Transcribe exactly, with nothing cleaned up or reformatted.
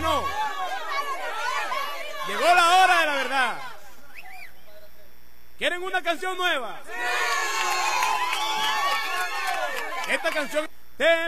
no? Llegó la hora de la verdad. ¿Quieren una canción nueva? Esta canción...